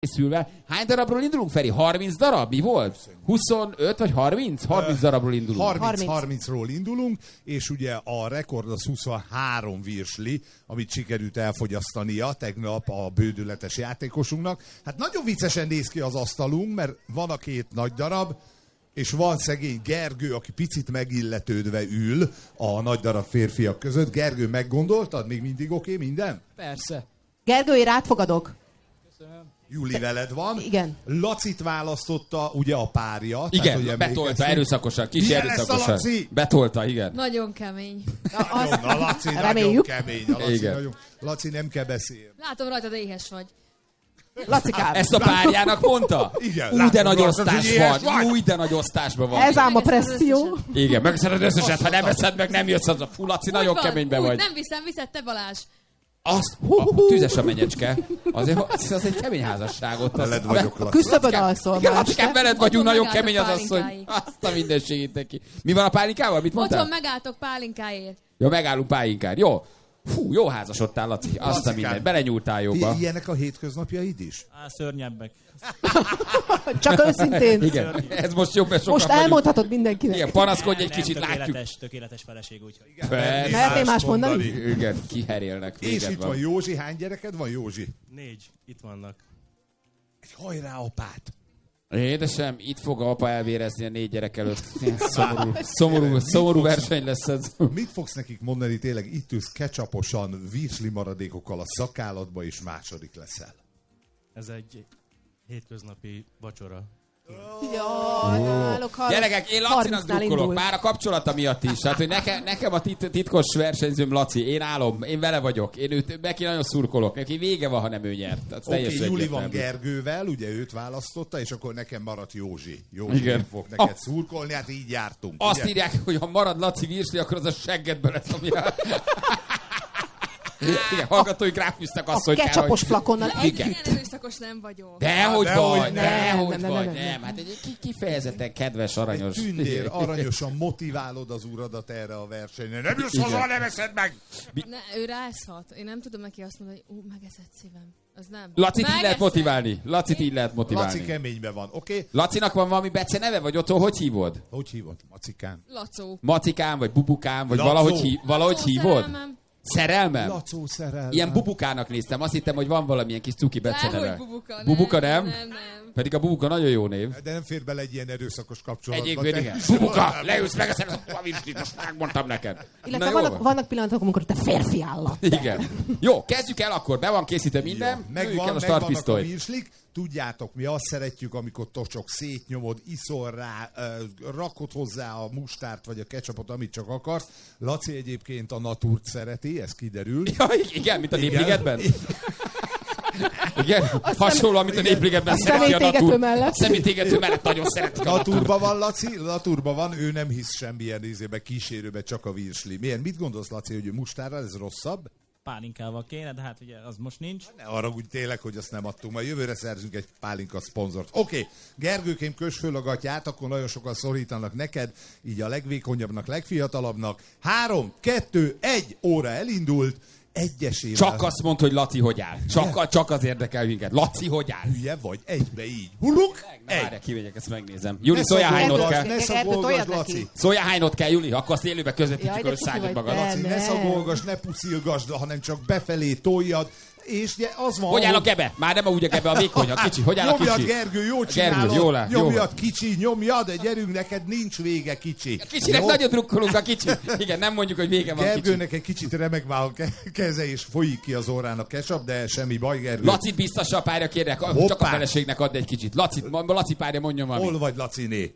felkészülve. Hány darabról indulunk, Feri? 30 darab? Mi volt? 25 vagy 30? 30 darabról indulunk. 30-ról indulunk, és ugye a rekord az 23 virsli, amit sikerült elfogyasztania tegnap a bődületes játékosunknak. Hát nagyon viccesen néz ki az asztalunk, mert van a 2 nagy darab, és van szegény Gergő, aki picit megilletődve ül a nagy darab férfiak között. Gergő, meggondoltad? Még mindig oké minden? Persze. Gergő, én átfogadok. Júli veled van. Igen. Lacit választotta ugye a párja. Igen, tehát, hogy betolta erőszakosan, kis milyen lesz a erőszakosan. Laci? Betolta, igen. Nagyon kemény. A Laci reméljük. nagyon kemény. A Laci, Igen. Laci nem kell beszélni. Látom rajtad, éhes vagy. Lacikám. Ezt a párjának mondta? Igen. Úgy, de látom, nagy Laci, osztás ilyes van. vagy. Úgy, de nagy osztásban van. Ez ám a presszió. Igen, megveszed az összeset, ha nem veszed meg, nem jössz az a Fú, Laci, nagyon keményben vagy. Nem viszed te, Balázs. Azt, tüzes a menyecske. Azért, az egy kemény házasság ott. Veled vagyok, Laci. Küszöbön alszol Igen, már Lacikám, este. veled vagyunk, Otthon nagyon kemény az asszony. pálinkáig. Azt a mindenségét neki. Mi van a pálinkával? Mit mondtál? Otthon megálltok pálinkáért. Jó, megállunk pálinkán. Jó. Fú, jó házasodtál, Laci. Azt a Lacikám. mindent. Belenyúltál jobba. Ilyenek a hétköznapjaid is? Szörnyebbek. Csak őszintén. Igen, ez most jobb, mert sokan Most vagyunk. elmondhatod mindenkinek. Igen, panaszkodj egy kicsit, látjuk. Tökéletes feleség, úgyhogy. Mertél más mondani? Igen, kiherélnek. És Véged itt van Józsi. Hány gyereked van, Józsi? 4, itt vannak. Egy hajrá apát! Édesem, itt fog apa elvérezni a 4 gyerek előtt. Szomorú verseny lesz ez. Mit fogsz nekik mondani, tényleg itt ülsz ketchuposan, virsli maradékokkal a szakállatba, és második leszel? Ez egy hétköznapi vacsora. Jaj, állok, hallok. Gyerekek, én Lacinak 30-nál drukkolok, indul. már a kapcsolata miatt is. Tehát, hogy nekem a titkos versenyzőm Laci, én állom, én vele vagyok, neki nagyon szurkolok, neki vége van, ha nem ő nyert. Oké, Júli van Gergővel, ugye őt választotta, és akkor nekem maradt Józsi. Józsi, Igen. én fog neked szurkolni, hát így jártunk. Azt ugye? írják, hogy ha marad Laci virsli, akkor az a seggedbe lesz, ami Igen, hallgatóik ráfűztek azt, A hogy ketchupos flakonnal Igen. együtt. Ilyen erőszakos nem vagyok. Dehogy dehogy vagy, nem. dehogy Nem. vagy, nem. Hát egy kifejezetten kedves, aranyos. Egy tündér, aranyosan motiválod az uradat erre a versenyre. Nem jössz hozzá, nem eszed meg! Ne, ő rászhat. Én nem tudom neki azt mondani, hogy megeszed szívem. Az nem. Lacit így lehet Megeszed. motiválni. Lacit így lehet motiválni. Laci keményben van, oké? Lacinak van valami bece neve, vagy otthon hogy hívod? Hogy hívod? Macikán. Lacó. Macikám, vagy Bubukám, vagy Lacó. valahogy Lacó hívod? szerelmem. Szerelmem? Lacó szerelmem. Ilyen Bubukának néztem, azt hittem, hogy van valamilyen kis cuki bece Dehogy neve. Bubuka. Bubuka nem? Nem. Pedig a Bubuka nagyon jó név. De nem fér bele egy ilyen erőszakos kapcsolatba. Egyébként te igen. is. Bubuka, leülsz meg a virslit, azt megmondtam neked. Illetve vannak pillanatok, amikor te férfi állat. Igen. Jó, kezdjük el akkor, be van készítve minden. Lőjük el Megvannak a a startpisztolyt. virslik. Tudjátok, mi azt szeretjük, amikor tocsok szétnyomod, iszol rá, rakod hozzá a mustárt vagy a ketchupot, amit csak akarsz. Laci egyébként a natúrt szereti, ez kiderül. Ja, igen, mint a Népligetben. Igen, hasonló, amit a Népligetben a szereti a személytégető natúr. mellett. A személytégető mellett nagyon szeretik a natúrt. Natúrban van, Laci, natúrban van, ő nem hisz semmilyen ízébe, kísérőbe, csak a virsli. Milyen, mit gondolsz, Laci, hogy mustárral ez rosszabb? Pálinkával kéne, de hát ugye az most nincs. Ne arra úgy tényleg, hogy azt nem adtunk. Majd jövőre szerzünk egy pálinka szponzort. Oké, Gergőkém, kös föl a gatyát, akkor nagyon sokan szorítanak neked, így a legvékonyabbnak, legfiatalabbnak. 3, 2, 1 óra elindult, egyesével. Csak azt mondd, hogy Laci hogy áll. Csak az érdekel minket. Laci hogy áll. Hülye vagy, egybe így. Huluk, Várj, egy. kivegyek, ezt megnézem. Júli, szóljál hánynot kell. Ne szagolgass, Laci. Szóljál hánynot kell, Júli, akkor azt élőben közvetítjük, Jaj, de hogy kicsi szállj vagy magad. te. Laci, ne Nem. szagolgass, ne puszilgassd, hanem csak befelé toljad. És ugye az van, Hogy áll a gebe? Már nem úgy a gebe, a vékony, a kicsi. Hogy áll a Nyomjad, kicsi? Gergő, jól Gergő, csinálod. jól áll, jól Nyomjad, van. kicsi, nyomjad, de gyerünk, neked nincs vége, kicsi. A kicsinek Jó? nagyon drukkolunk, a kicsi. Igen, nem mondjuk, hogy vége van kicsi. Gergőnek egy kicsit remek már a keze, és folyik ki az orrán a ketchup, de semmi baj, Gergő. Lacit biztassa a párja, kérnek, csak a Hoppá. feleségnek add egy kicsit. Laci párja mondjon valamit. Hol vagy, Laciné?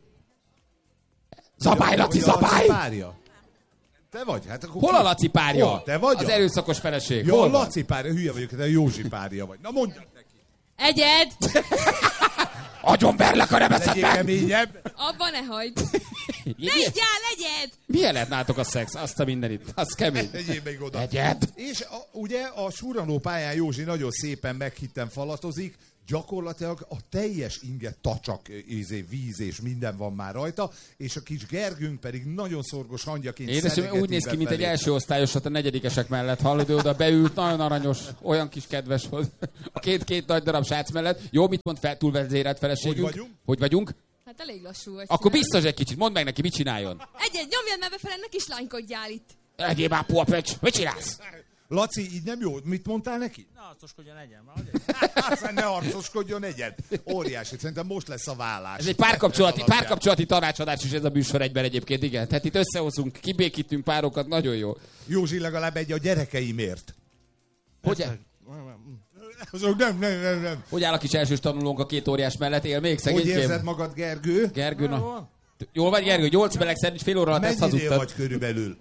Zabály, Laci, Hogy a zabály! párja? Te vagy? Hát akkor Hol a Laci párja? Hol? Te vagy? Az erőszakos feleség. Jó, Hol a van? Laci párja, hülye vagyok, te a Józsi párja vagy. Na mondjad neki. Egyed! Agyonverlek, ha nem eszed Legyél meg! keményebb. Abba ne hagyd! Ne Milyen- igyál, egyed! Milyen lehet nálatok a szex? Azt a mindenit. Az kemény. Legyél még oda. Egyed. És ugye a surranó pályán Józsi nagyon szépen meghitten falatozik, gyakorlatilag a teljes inge tacsak, víz és minden van már rajta, és a kis Gergőnk pedig nagyon szorgos hangyaként Édesem, úgy néz ki, mint egy első osztályosat a negyedikesek mellett. Hallod, ő oda beült, nagyon aranyos, olyan kis kedves volt. A két nagy darab srác mellett. Jó, mit mond túlvezérelt feleségünk? Hogy vagyunk? Hát elég lassú vagy. Akkor biztos egy kicsit, mondd meg neki, mit csináljon. Egy-egy, nyomjad meg befele, ne kislánykodjál itt. Egyéb már puapöcs, mit csinálsz? Laci, így nem jó. Mit mondtál neki? Ne arcoskodjon, egyen. Aztán ne harcoskodjon egyet. Óriási, szerintem most lesz a vállás. Ez egy párkapcsolati tanácsadás is ez a műsor egyben egyébként, igen. Tehát itt összehozunk, kibékítünk párokat, nagyon jó. Józsi, legalább egy a gyerekeimért. Hogy, Azok nem. hogy áll a kis elsős tanulónk a két óriás mellett? Él még Hogy szegénykém? érzed magad, Gergő? Gergő, jól vagy, Gergő? 8 meleg szerint fél óra alatt ezt Mennyinél hazudtad. vagy körülbelül?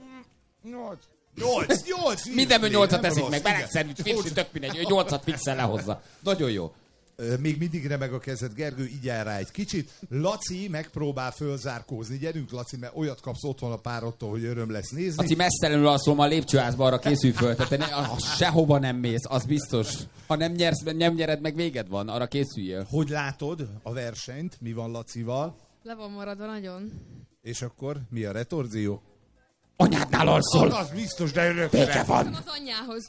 8. Mindenből 8-at teszik meg, igen. meleg szerint férsi tök mindegy, ő 8-at fixen lehozza. Nagyon jó. Még mindig remeg a kezed, Gergő, igyál rá egy kicsit. Laci megpróbál fölzárkózni. Gyerünk, Laci, mert olyat kapsz otthon a párodtól, hogy öröm lesz nézni. Laci, messzelenül alszom a lépcsőházba, arra készülj föl. Tehát sehova nem mész, az biztos. Ha nem nyered meg, véged van, arra készüljél. Hogy látod a versenyt? Mi van Lacival? Le van maradva nagyon. És akkor mi a retorzió? Anyádnál alszol! Az biztos, de Béke örökre. van! Az anyjához.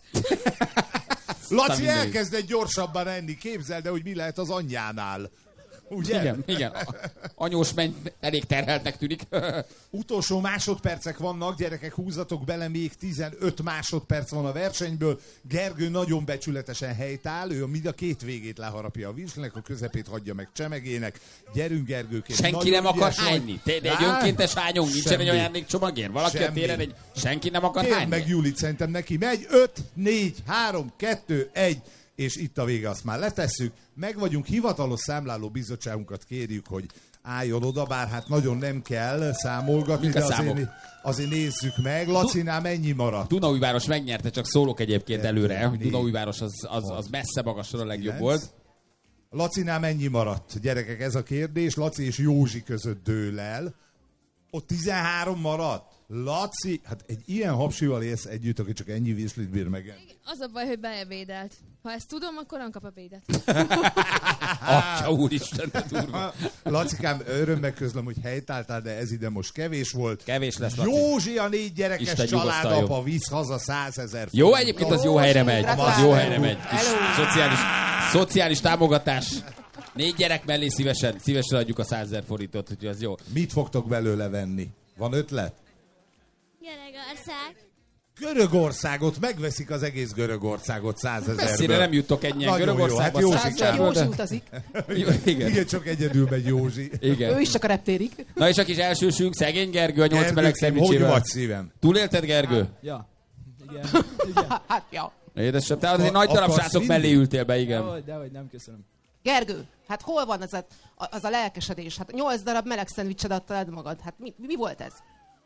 Laci elkezd egy gyorsabban enni. Képzeld, de hogy mi lehet az anyjánál. Ugye? Igen. Anyós menny elég terheltnek tűnik. Utolsó másodpercek vannak, gyerekek, húzatok bele, még 15 másodperc van a versenyből. Gergő nagyon becsületesen helytáll, ő mind a két végét leharapja a virslinek, a közepét hagyja meg csemegének. Gyerünk, Gergőként. Senki nagyon nem akar ügyes vagy. hányni. Te egy önkéntes hányunk, nincsen egy ajándékcsomagér. Valaki a Semmi. téren egy... Senki nem akar Kérd hányni. meg Julit, szerintem neki megy. 5, 4, 3, 2, 1, és itt a vége, azt már letesszük. Meg vagyunk, hivatalos számláló bizottságunkat kérjük, hogy álljon oda, bár hát nagyon nem kell számolgatni, Mik a de számok? azért nézzük meg. Lacinál mennyi maradt? Dunaújváros megnyerte, csak szólok egyébként előre, hogy Dunaújváros az messze magasra a legjobb 9. volt. Lacinál mennyi maradt? Gyerekek, ez a kérdés. Laci és Józsi között dől el. Ott 13 maradt. Laci, hát egy ilyen hapsival élsz együtt, aki csak ennyi virslit bír meg. Az a baj, hogy beebédelt. Ha ezt tudom, akkor nem kap ebédet. Atya úristen, de durva. Lacikám, örömmel közlöm, hogy helytáltál, de ez ide most kevés volt. Kevés lesz, Laci. Józsi, a 4 gyerekes Isten családapa nyugosztaljon. visz haza 100 000 Jó, egyébként az jó helyre megy. Az jó helyre megy. Kis Hello. szociális támogatás. 4 gyerek mellé szívesen adjuk a 100 000 forintot, úgyhogy az jó. Mit fogtok belőle venni? Van ötlet? Görögország. Görögországot, megveszik az egész Görögországot 100 000-ből. Messzire nem jutok ennyien Nagyon jó, Görögországba. hát jó 100 sikert. 000-ből, Józsi de- utazik. Igen. Igen, csak egyedül megy Józsi. Igen. Ő is csak a reptérig. Na és a kis elsősünk, szegény Gergő a 8 meleg Gergőkém, hogy szendvicsével. vagy szívem? Túlélted, Gergő? Ja. Igen. Hát, ja. Édesem, te azért nagy darab Akarsz srácok vinni? mellé ültél be, igen. Dehogy, nem köszönöm. Gergő, hát hol van az a lelkesedés? Hát 8 darab meleg szendvicset adtad magad. Hát mi volt ez?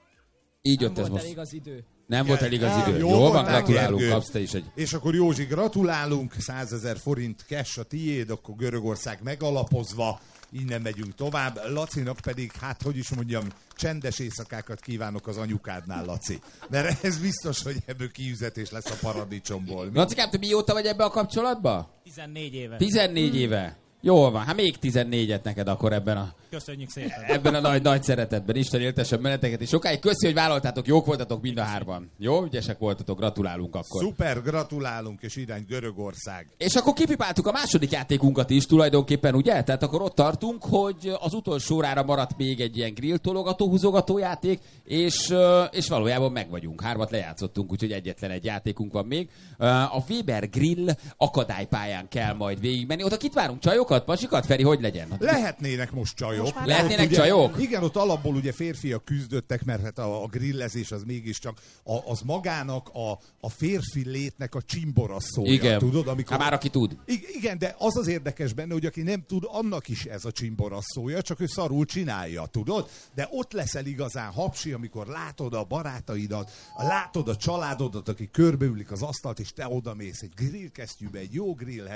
Így Nem jött ez volt most. elég az idő. Nem volt elég az idő. Jó Jó van, voltál, gratulálunk, Gergő. kapsz te is egy. És akkor Józsi, gratulálunk, 100 000 forint cash a tiéd, akkor Görögország megalapozva, innen megyünk tovább. Lacinak pedig, hát hogy is mondjam, csendes éjszakákat kívánok az anyukádnál, Laci. Mert ez biztos, hogy ebből kiüzetés lesz a paradicsomból. Lacikám, te mióta vagy ebbe a kapcsolatba? 14 éve. 14 éve. Jól van, hát még 14-et neked akkor Köszönjük szépen. ebben a nagy szeretetben. Isten éltesen meneteket, és sokáig köszi, hogy vállaltátok, jók voltatok mind a hárman. Jó, ügyesek voltatok, gratulálunk akkor. Szuper, gratulálunk, és irány Görögország. És akkor kipipáltuk a második játékunkat is tulajdonképpen, ugye? Tehát akkor ott tartunk, hogy az utolsó órára maradt még egy ilyen grill-tologató, húzogató játék, és valójában meg vagyunk. 3-at lejátszottunk, úgyhogy egyetlen egy játékunk van még. A Weber Grill akadálypályán kell majd végigmenni. Oda kit várunk? Csajokat, pasikat? Feri, hogy legyen? Lehetnének most csajok. Most már lehetnének Ott csajok? Igen, ott alapból ugye férfiak küzdöttek, mert hát a grillezés az mégiscsak az magának a férfi létnek a csimborasszója. Igen. Tudod, amikor... Hát már aki tud. Igen, de az érdekes benne, hogy aki nem tud, annak is ez a csimborasszója, csak ő szarul csinálja, tudod? De ott leszel igazán hapsi, amikor látod a barátaidat, látod a családodat, aki körbeülik az asztalt, és te odamész egy grillkesztyűbe, egy jó grillhez,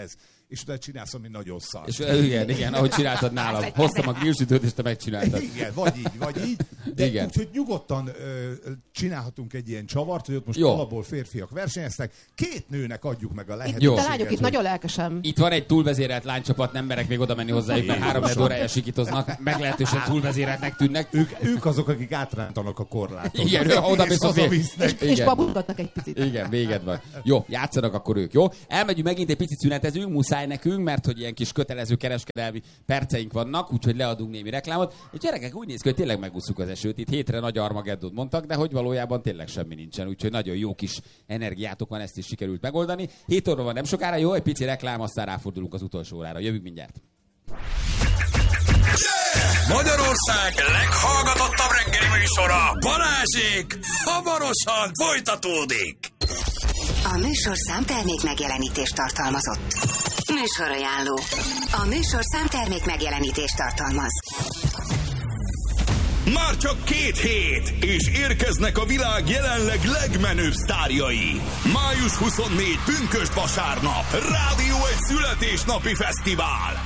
és utána csinálsz, ami nagyon szar. És igen, ahogy csináltad nálam. Hoztam a grillsütőt, és te megcsináltad. Igen, vagy így. De Igen. úgyhogy nyugodtan csinálhatunk egy ilyen csavart, hogy ott most Jó. alapból férfiak versenyeztek. 2 nőnek adjuk meg a lehetőséget. Jó. De lányok itt nagyon lelkesen. Itt van egy túlvezérelt lánycsapat, nem merek még oda menni hozzájuk, mert 3 órája sikítoznak, meglehetősen túlvezéreltnek tűnnek. Ők azok, akik átrántanak a korlátot. Igen, oda mész a fél. hazavisznek. És babulgatnak egy picit. Igen, véged van. Jó, játszanak akkor ők, jó? Elmegyünk megint egy picit szünetezünk, muszáj nekünk, mert hogy ilyen kis kötelező kereskedelmi perceink vannak, úgyhogy leadunk némi reklámot. És gyerekek, úgy néz ki, hogy tényleg megúszuk az esőt. Itt hétre nagy Armageddont mondtak, de hogy valójában tényleg semmi nincsen. Úgyhogy nagyon jó kis energiátok van, ezt is sikerült megoldani. 7 óra van nem sokára, jó, egy pici reklám, aztán ráfordulunk az utolsó órára. Jövünk mindjárt. Magyarország leghallgatottabb reggeli műsora, Balázsék, hamarosan folytatódik. A műsorszám termék megjelenítést tartalmazott. Műsorajánló. A műsorszám termék megjelenítést tartalmaz. Már csak 2 hét, és érkeznek a világ jelenleg legmenőbb sztárjai. Május 24 pünkösd vasárnap, Rádió egy születésnapi fesztivál.